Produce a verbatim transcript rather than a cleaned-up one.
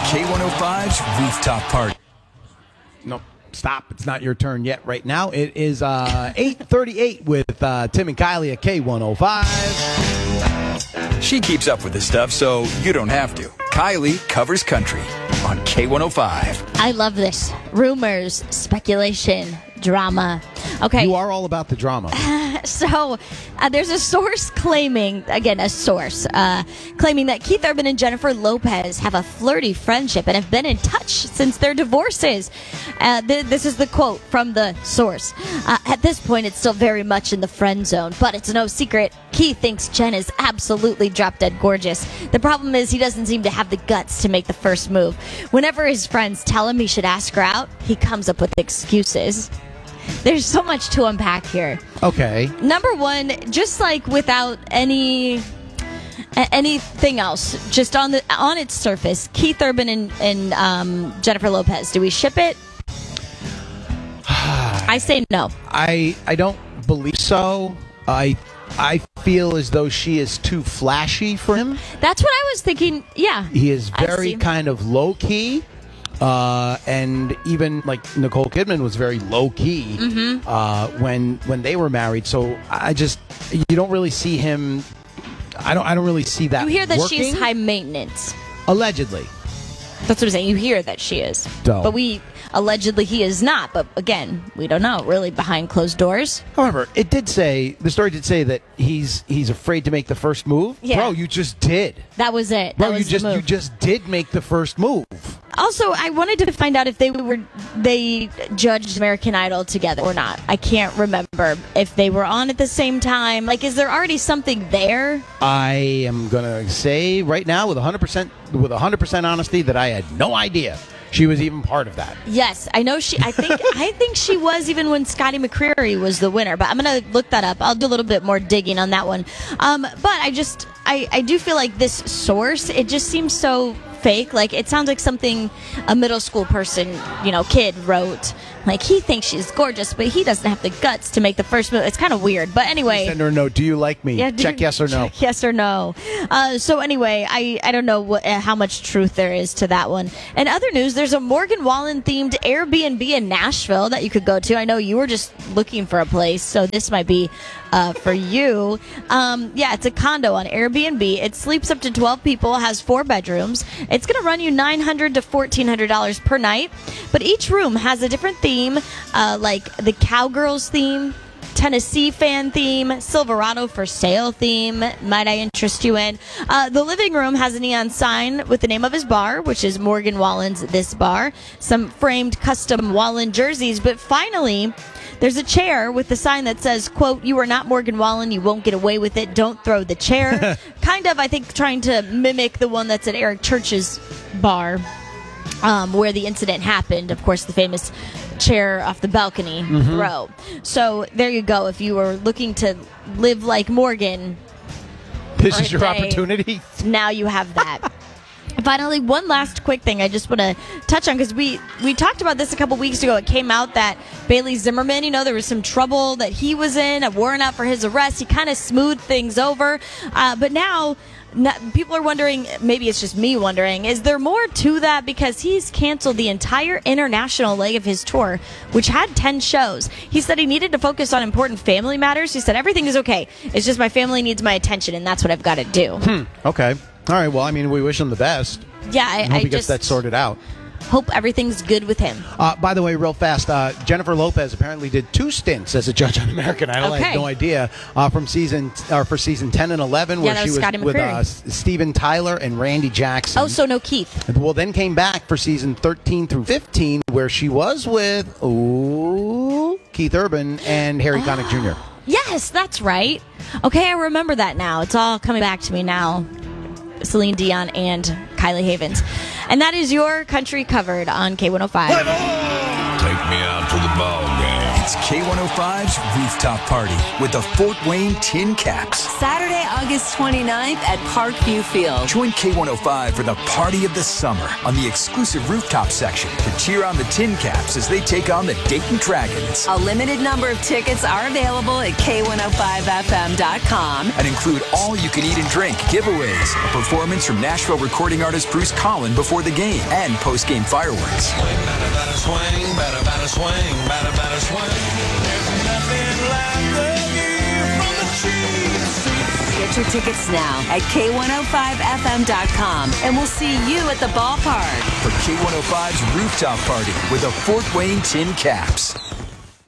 K one oh five's Rooftop Party. Nope. Stop. It's not your turn yet right now. It is uh, eight thirty-eight with uh, Tim and Kylie at K one oh five. She keeps up with this stuff, so you don't have to. Kylie covers country on K one oh five. I love this. Rumors, speculation, drama. Okay. You are all about the drama. So uh, there's a source claiming, again, a source, uh, claiming that Keith Urban and Jennifer Lopez have a flirty friendship and have been in touch since their divorces. Uh, th- this is the quote from the source. Uh, at this point, it's still very much in the friend zone, but it's no secret. Keith thinks Jen is absolutely drop-dead gorgeous. The problem is he doesn't seem to have the guts to make the first move. Whenever his friends tell him he should ask her out, he comes up with excuses. There's so much to unpack here. Okay. Number one, just like without any a- anything else, just on the on its surface, Keith Urban and, and um, Jennifer Lopez, do we ship it? I say no. I I don't believe so. I I feel as though she is too flashy for him. That's what I was thinking. Yeah. He is I very see. kind of low key. Uh, and even like Nicole Kidman was very low key Mm-hmm. uh, when when they were married. So I just you don't really see him. I don't. I don't really see that. You hear that working. she's high maintenance. Allegedly. That's what I'm saying. You hear that she is. Don't. But we, allegedly, he is not. But again, we don't know. Really, behind closed doors. However, it did say the story did say that he's he's afraid to make the first move. Yeah. Bro, you just did. That was it. Bro, that was you the just move. you just did make the first move. Also, I wanted to find out if they were they judged American Idol together or not. I can't remember if they were on at the same time. Like, is there already something there? I am gonna say right now with one hundred percent with one hundred percent honesty that I had no idea she was even part of that. Yes, I know she. I think I think she was even when Scotty McCreery was the winner. But I'm gonna look that up. I'll do a little bit more digging on that one. Um, but I just I I do feel like this source, it just seems so fake. Like, it sounds like something a middle school person, you know, kid wrote. Like, he thinks she's gorgeous, but he doesn't have the guts to make the first move. It's kind of weird. But anyway. Send her a note. Do you like me? Yeah, Check yes or no. Check yes or no. Uh, so anyway, I, I don't know what, uh, how much truth there is to that one. And other news, there's a Morgan Wallen themed Airbnb in Nashville that you could go to. I know you were just looking for a place, so this might be uh, for you. Um, yeah, it's a condo on Airbnb. It sleeps up to twelve people, has four bedrooms. It's going to run you nine hundred dollars to fourteen hundred dollars per night, but each room has a different theme, uh, like the Cowgirls theme, Tennessee fan theme, Silverado for sale theme, might I interest you in. Uh, the living room has a neon sign with the name of his bar, which is Morgan Wallen's This Bar, some framed custom Wallen jerseys, but finally, there's a chair with the sign that says, quote, "You are not Morgan Wallen, you won't get away with it, don't throw the chair." Kind of, I think, trying to mimic the one that's at Eric Church's bar, um, where the incident happened. Of course, the famous chair off the balcony Mm-hmm. throw. So there you go. If you were looking to live like Morgan, This for is a your day, opportunity. now you have that. Finally, one last quick thing I just want to touch on, because we, we talked about this a couple weeks ago. It came out that Bailey Zimmerman, you know, there was some trouble that he was in, a warrant out for his arrest. He kind of smoothed things over. Uh, but now, n- people are wondering, maybe it's just me wondering, is there more to that? Because he's canceled the entire international leg of his tour, which had ten shows. He said he needed to focus on important family matters. He said, everything is okay. It's just my family needs my attention, and that's what I've got to do. Hmm. Okay. All right. Well, I mean, we wish him the best. Yeah, I, I hope I he gets just that sorted out. hope everything's good with him. Uh, by the way, real fast, uh, Jennifer Lopez apparently did two stints as a judge on American Idol. I Okay. had no idea uh, from season uh, for season ten and eleven, Yeah, where that she was was Scotty with McCreery. uh, S- Steven Tyler and Randy Jackson. Oh, so no Keith. Well, then came back for season thirteen through fifteen, where she was with ooh, Keith Urban and Harry Connick Junior Yes, that's right. Okay, I remember that now. It's all coming back to me now. Celine Dion and Kylie Havens. And that is your country covered on K one oh five. Take me out to the ball game. It's K one oh five's Rooftop Party with the Fort Wayne Tin Caps. Saturday, August twenty-ninth at Parkview Field. Join K one oh five for the party of the summer on the exclusive rooftop section to cheer on the Tin Caps as they take on the Dayton Dragons. A limited number of tickets are available at K one oh five F M dot com. And include all you can eat and drink, giveaways, a performance from Nashville recording artist Bruce Collin before the game, and post-game fireworks. Swing, batter, batter, swing, batter, batter, swing, batter, batter, swing. There's nothing like the view from the cheese. Get your tickets now at K one oh five F M dot com, and we'll see you at the ballpark. For K one oh five's Rooftop Party with the Fort Wayne Tin Caps.